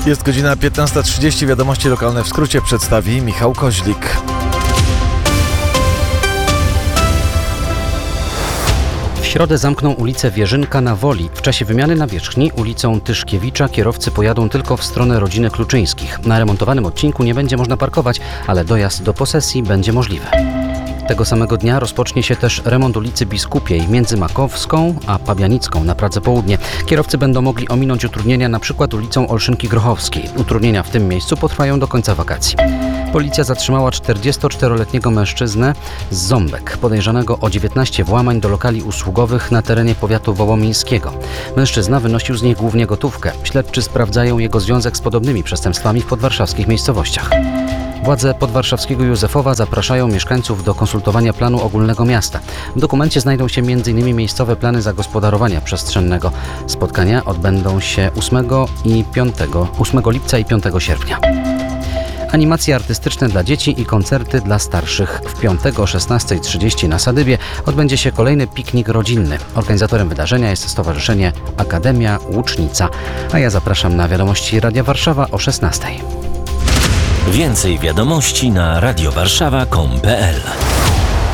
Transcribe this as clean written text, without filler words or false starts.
Jest godzina 15:30. Wiadomości lokalne w skrócie przedstawi Michał Koźlik. W środę zamkną ulicę Wierzynka na Woli. W czasie wymiany nawierzchni ulicą Tyszkiewicza kierowcy pojadą tylko w stronę rodziny Kluczyńskich. Na remontowanym odcinku nie będzie można parkować, ale dojazd do posesji będzie możliwy. Tego samego dnia rozpocznie się też remont ulicy Biskupiej między Makowską a Pabianicką na Pradze Południe. Kierowcy będą mogli ominąć utrudnienia np. ulicą Olszynki Grochowskiej. Utrudnienia w tym miejscu potrwają do końca wakacji. Policja zatrzymała 44-letniego mężczyznę z Ząbek, podejrzanego o 19 włamań do lokali usługowych na terenie powiatu wołomińskiego. Mężczyzna wynosił z nich głównie gotówkę. Śledczy sprawdzają jego związek z podobnymi przestępstwami w podwarszawskich miejscowościach. Władze podwarszawskiego Józefowa zapraszają mieszkańców do konsultowania planu ogólnego miasta. W dokumencie znajdą się m.in. miejscowe plany zagospodarowania przestrzennego. Spotkania odbędą się 8 lipca i 5 sierpnia. Animacje artystyczne dla dzieci i koncerty dla starszych. W piątek o 16:30 na Sadybie odbędzie się kolejny piknik rodzinny. Organizatorem wydarzenia jest Stowarzyszenie Akademia Łucznica. A ja zapraszam na wiadomości Radia Warszawa o 16:00. Więcej wiadomości na radiowarszawa.com.pl